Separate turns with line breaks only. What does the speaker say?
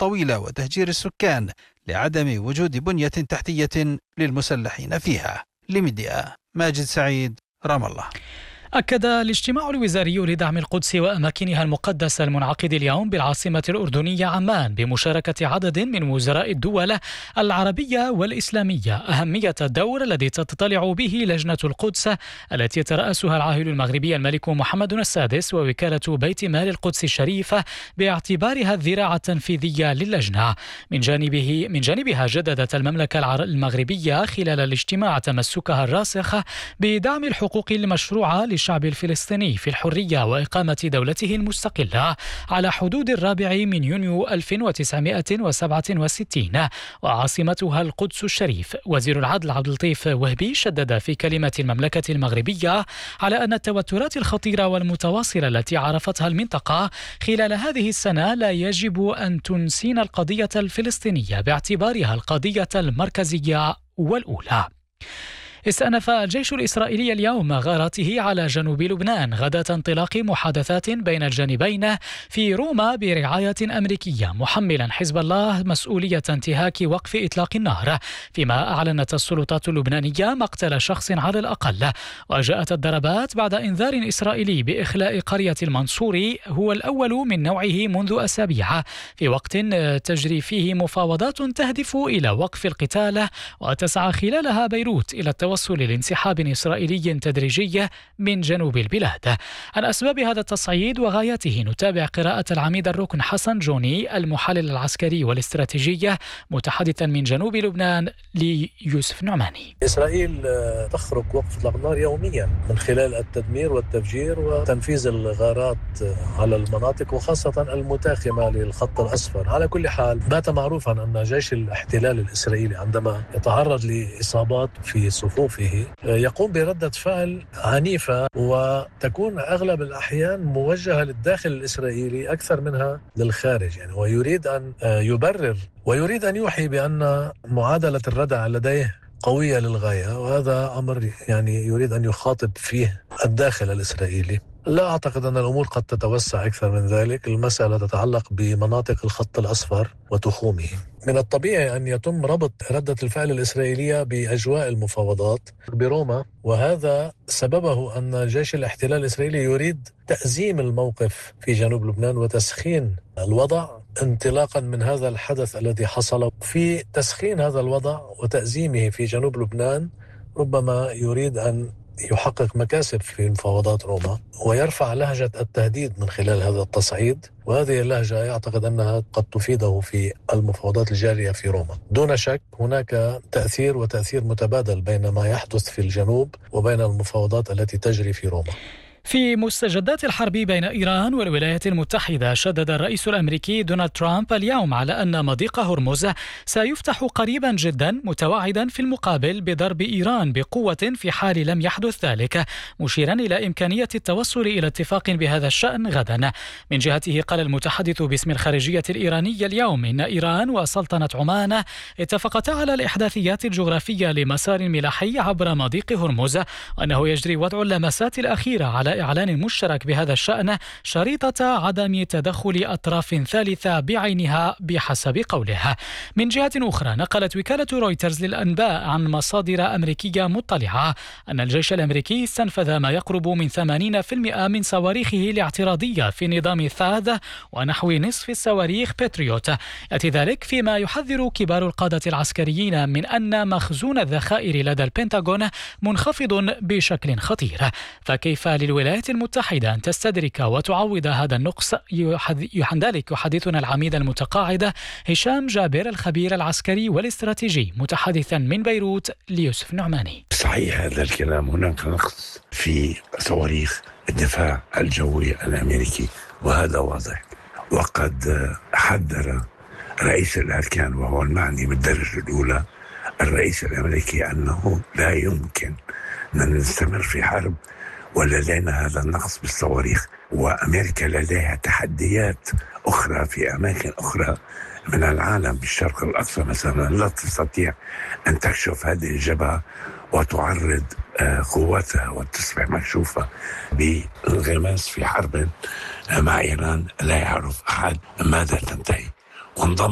طويلة وتهجير السكان لعدم وجود بنية تحتية للمسلحين فيها. لميديا ماجد سعيد، رام الله.
أكد الاجتماع الوزاري لدعم القدس وأماكنها المقدسة المنعقد اليوم بالعاصمة الأردنية عمان بمشاركة عدد من وزراء الدول العربية والإسلامية أهمية الدور الذي تتطلع به لجنة القدس التي يترأسها العاهل المغربي الملك محمد السادس ووكالة بيت مال القدس الشريفة باعتبارها الذراع التنفيذية للجنة. من جانبها جددت المملكة المغربية خلال الاجتماع تمسكها الراسخ بدعم الحقوق المشروعة الشعب الفلسطيني في الحرية وإقامة دولته المستقلة على حدود 4 يونيو 1967 وعاصمتها القدس الشريف. وزير العدل عبد اللطيف وهبي شدد في كلمة المملكة المغربية على أن التوترات الخطيرة والمتواصلة التي عرفتها المنطقة خلال هذه السنة لا يجب أن تنسينا القضية الفلسطينية باعتبارها القضية المركزية والأولى. استأنف الجيش الإسرائيلي اليوم غاراته على جنوب لبنان غداة انطلاق محادثات بين الجانبين في روما برعاية أمريكية، محملا حزب الله مسؤولية انتهاك وقف إطلاق النار، فيما أعلنت السلطات اللبنانية مقتل شخص على الأقل. وجاءت الضربات بعد إنذار إسرائيلي بإخلاء قرية المنصوري هو الأول من نوعه منذ أسابيع، في وقت تجري فيه مفاوضات تهدف إلى وقف القتال وتسعى خلالها بيروت إلى التوصل لانسحاب إسرائيلي تدريجي من جنوب البلاد. عن أسباب هذا التصعيد وغاياته نتابع قراءة العميد الركن حسن جوني المحلل العسكري والاستراتيجي متحدثا من جنوب لبنان ليوسف نعماني.
إسرائيل تخرق وقف إطلاق النار يوميا من خلال التدمير والتفجير وتنفيذ الغارات على المناطق وخاصة المتاخمة للخط الأصفر. على كل حال بات معروفا أن جيش الاحتلال الإسرائيلي عندما يتعرض لإصابات في صفوفه يقوم بردة فعل عنيفة وتكون أغلب الأحيان موجهة للداخل الإسرائيلي أكثر منها للخارج، يعني ويريد أن يبرر ويريد أن يوحي بأن معادلة الردع لديه قوية للغاية، وهذا أمر يعني يريد أن يخاطب فيه الداخل الإسرائيلي. لا أعتقد أن الأمور قد تتوسع أكثر من ذلك. المسألة تتعلق بمناطق الخط الأصفر وتخومه. من الطبيعي أن يتم ربط ردة الفعل الإسرائيلية بأجواء المفاوضات بروما، وهذا سببه أن جيش الاحتلال الإسرائيلي يريد تأزيم الموقف في جنوب لبنان وتسخين الوضع انطلاقا من هذا الحدث الذي حصل. في تسخين هذا الوضع وتأزيمه في جنوب لبنان ربما يريد أن يحقق مكاسب في مفاوضات روما ويرفع لهجة التهديد من خلال هذا التصعيد، وهذه اللهجة يعتقد أنها قد تفيده في المفاوضات الجارية في روما. دون شك هناك تأثير متبادل بين ما يحدث في الجنوب وبين المفاوضات التي تجري في روما.
في مستجدات الحرب بين إيران والولايات المتحدة، شدد الرئيس الأمريكي دونالد ترامب اليوم على أن مضيق هرمز سيفتح قريبا جدا، متوعدا في المقابل بضرب إيران بقوة في حال لم يحدث ذلك، مشيرا إلى إمكانية التوصل إلى اتفاق بهذا الشأن غدا. من جهته قال المتحدث باسم الخارجية الإيرانية اليوم إن إيران وسلطنة عمان اتفقتا على الإحداثيات الجغرافية لمسار ملاحي عبر مضيق هرمز، وأنه يجري وضع اللمسات الأخيرة على إعلان مشترك بهذا الشأن شريطة عدم تدخل أطراف ثالثة بعينها بحسب قولها. من جهة أخرى نقلت وكالة رويترز للأنباء عن مصادر أمريكية مطلعة أن الجيش الأمريكي استنفذ ما يقرب من 80% من صواريخه الاعتراضية في نظام ثاد ونحو نصف الصواريخ باتريوت. يأتي ذلك فيما يحذر كبار القادة العسكريين من أن مخزون الذخائر لدى البنتاغون منخفض بشكل خطير. فكيف للولايات المتحدة أن تستدرك وتعوض هذا النقص؟ ذلك يحدثنا العميد المتقاعد هشام جابر الخبير العسكري والاستراتيجي متحدثا من بيروت ليوسف نعماني.
صحيح هذا الكلام، هناك نقص في صواريخ الدفاع الجوي الأمريكي وهذا واضح، وقد حذر رئيس الأركان وهو المعني بالدرجة الأولى الرئيس الأمريكي أنه لا يمكن أن نستمر في حرب ولدينا هذا النقص بالصواريخ، وأمريكا لديها تحديات أخرى في أماكن أخرى من العالم. بالشرق الأقصى مثلا لا تستطيع أن تكشف هذه الجبهة وتعرض قواتها وتصبح مكشوفة بالانغماس في حرب مع إيران لا يعرف أحد ماذا تنتهي.